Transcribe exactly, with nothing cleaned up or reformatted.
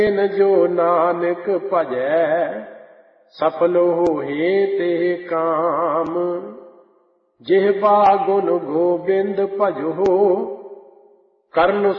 जो नानक भजै सफल होए ते काम। जिह्वा गुण गोबिंद भजो करन